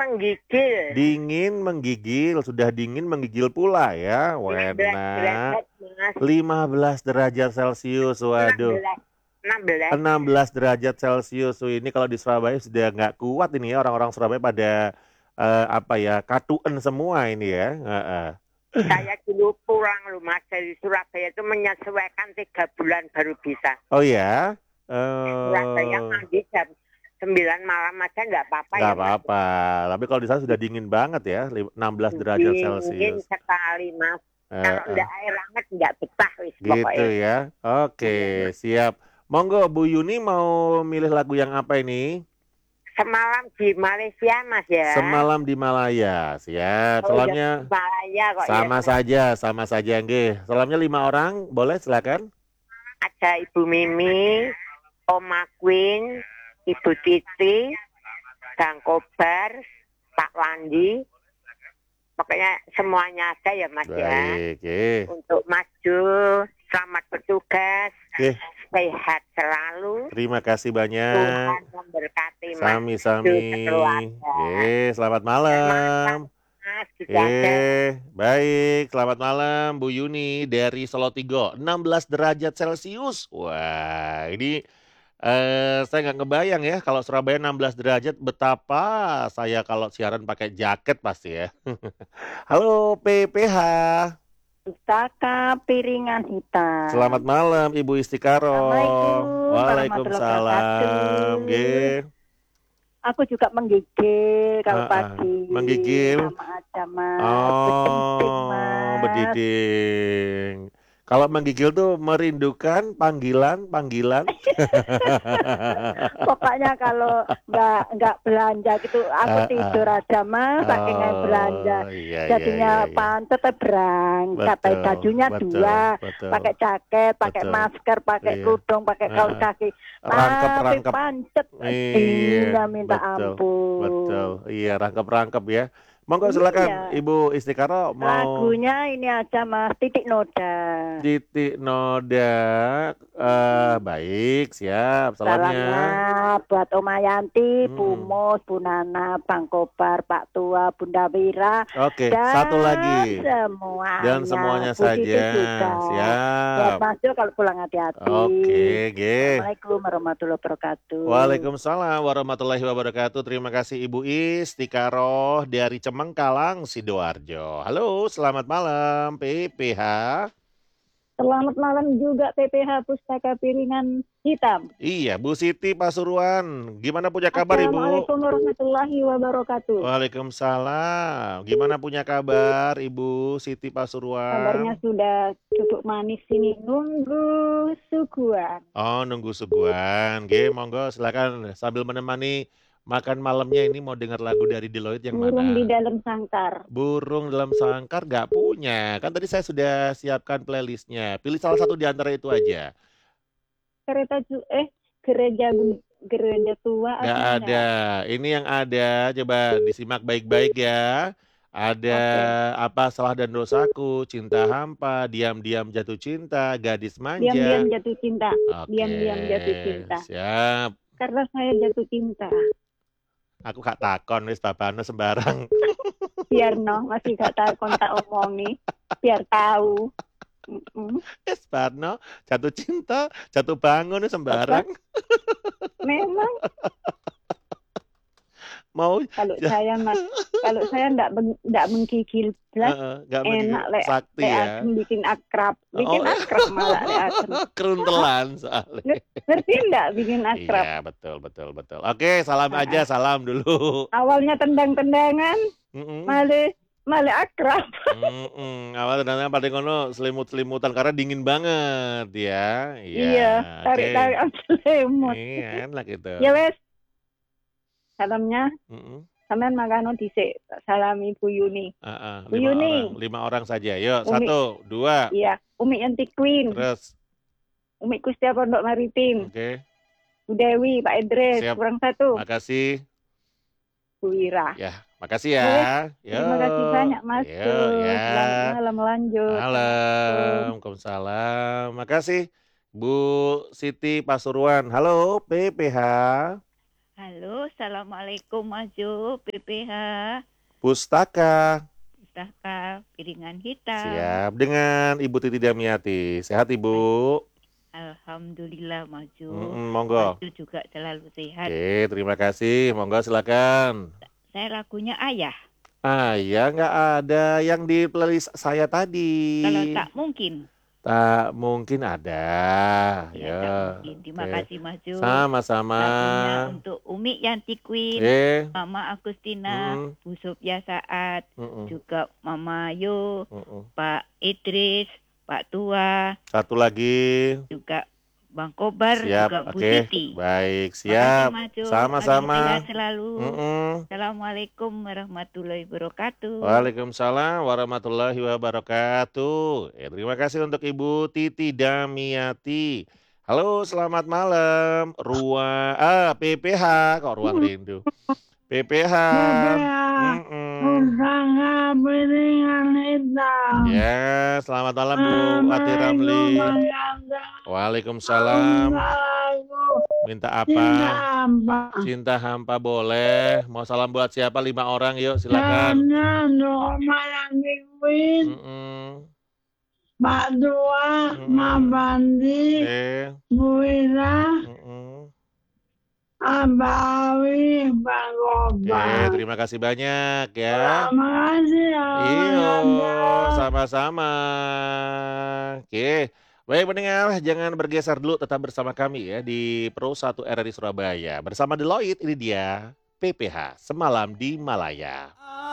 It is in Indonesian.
menggigil. Dingin menggigil, sudah dingin menggigil pula ya. 15 Wena. derajat, Mas. 15 derajat Celcius, waduh. 16. 16 derajat Celcius. Ini kalau di Surabaya sudah nggak kuat ini ya, orang-orang Surabaya pada katuen semua ini ya. Saya dulu pulang rumah dari Surabaya itu menyesuaikan 3 bulan baru bisa. Oh ya? Surabaya mandi jam 9 malam aja nggak apa-apa ya. Nggak apa-apa. Tapi kalau di sana sudah dingin banget ya, 16 derajat Dingin Celcius. sekali, Mas. Kalau nggak air hangat nggak betah wis Gitu pokoknya. ya. Oke, siap. Monggo Bu Yuni mau milih lagu yang apa ini? Semalam di Malaysia, Mas ya. Semalam di Malaya, siap. Oh, Selamnya Malaya kok sama saja, nggih. Selamnya 5 orang, boleh silakan. Ada Ibu Mimi, Oma Queen, Ibu Titi, Bang Kobar, Pak Wandi. Pokoknya semuanya ada ya, Mas ya. Baik, Untuk Mas Jo, selamat bertugas. Sehat selalu. Terima kasih banyak. Tuhan memberkati Mas. Sami-sami. Selamat malam. Baik, selamat malam Bu Yuni dari Solo Tigo, 16 derajat Celcius. Wah, ini saya nggak ngebayang ya kalau Surabaya 16 derajat, betapa saya kalau siaran pakai jaket pasti ya. Halo PPH. Pustaka Piringan Hitam. Selamat malam Ibu Istikaroh. Waalaikumsalam. Aku juga menggigil kalau pagi. Menggigil. Sama aja, Mas. Berdiding. Kalau menggigil tuh merindukan panggilan. Pokoknya kalau nggak belanja gitu, aku tidur aja, Mas, saking nggak belanja. Jadinya pantat berangkat, pakai bajunya dua, pakai jaket, pakai masker, pakai kerudung, pakai kaos kaki. Tapi pancet, minta ampun. Betul, iya rangkep ya. Monggo silakan Ibu Istikaroh mau lagunya ini aja, Mas, Titik Noda. Titik Noda. Baik, siap. Salamnya buat Oma Yanti, Bu Mus, Bu Nana, Bang Kobar, Pak Tua, Bunda Wira. Oke, satu lagi. Dan semuanya saja. Siap. Mas Jo kalau pulang hati-hati. Oke. Assalamualaikum warahmatullahi wabarakatuh. Waalaikumsalam warahmatullahi wabarakatuh. Terima kasih Ibu Istikaroh dari Cemengkalang, Sidoarjo. Halo, selamat malam PPH. Selamat malam juga PPH Pustaka Piringan Hitam. Iya, Bu Siti Pasuruan. Gimana punya kabar Ibu? Assalamualaikum warahmatullahi wabarakatuh. Waalaikumsalam. Gimana punya kabar Ibu Siti Pasuruan? Kabarnya sudah cukup manis ini, nunggu suguhan. Oh, nunggu suguhan. Monggo silakan sambil menemani makan malamnya ini mau dengar lagu dari Deloitte yang Burung mana? di dalam sangkar. Burung dalam sangkar nggak punya. Kan tadi saya sudah siapkan playlistnya. Pilih salah satu di antara itu aja. Gereja tua. Nggak ada. Ini yang ada. Coba disimak baik-baik ya. Ada Apa Salah dan Dosaku, Cinta Hampa, Diam-diam Jatuh Cinta, Gadis Manja. Diam-diam jatuh cinta. Diam-diam jatuh cinta. Siap. Karena saya jatuh cinta. Aku gak takon wis babane sembarang. Biar masih gak takon tak omongi. Biar tahu. Wis Barno jatuh cinta, jatuh bangun sembarang. Memang. Mau kalau saya enggak menggigil blas, enak lek sakti ya. Bikin akrab malah lek keruntelan soalnya. Ngerti enggak bikin akrab? Iya, betul. Oke, salam aja, salam dulu. Awalnya tendang-tendangan, malah akrab. Awal tendangan paling ngono selimut-selimutan karena dingin banget ya. Iya, tarik-tarikan selimut. Iya, enak itu. Ya wes. Salamnya. Sampean mangkano dhisik. Salami Bu Yuni. Bu Yuni. 5 orang saja. Yuk, 1, 2. Iya, Umi Yanti Queen. Terus Umi Kustia Pondok Maritim. Oke. Bu Dewi, Pak Idris, kurang 1. Makasih. Bu Wira. Ya, makasih ya. Terima kasih banyak, Mas. Selamat malam, lanjut. Waalaikumsalam. Makasih Bu Siti Pasuruan. Halo PPH. Halo, Assalamualaikum Maju, PPH, Pustaka. Pustaka Piringan Hitam. Siap, dengan Ibu Titi Damiati. Sehat Ibu? Alhamdulillah Maju. Monggo. Maju juga selalu sehat. Oke, terima kasih. Monggo silakan. Saya lagunya Ayah. Ya nggak ada yang di playlist saya tadi. Kalau tak mungkin. Tak mungkin ada. Ya, tak mungkin. Terima kasih Maju. Sama-sama. Lagunya untuk Umi Yanti Queen, Mama Agustina, Bu Sofia Saat, juga Mama Yo, Pak Idris, Pak Tua. Satu lagi. Juga Bang Kobar, siap, juga Bu Siti. Baik, siap. Sama-sama. Sehat selalu. Assalamualaikum warahmatullahi wabarakatuh. Waalaikumsalam warahmatullahi wabarakatuh. Terima kasih untuk Ibu Titi Damiati. Halo, selamat malam. PPH, kok Ruang Rindu. PPH. Pustaka Piringan Hitam. Ya, selamat malam Bu Ati Ramli. Waalaikumsalam. Minta apa? Cinta hampa boleh. Mau salam buat siapa? 5 orang yuk, silakan. Pak Tua, Mak Bandi, Bu Ira, Abah Awi, Pak Kobar. Terima kasih banyak ya. Terima kasih ya. Iya, sama-sama. Baik pendengar, jangan bergeser dulu, tetap bersama kami ya di Pro 1 RRI Surabaya. Bersama Deloitte, ini dia PPH Semalam di Malaya.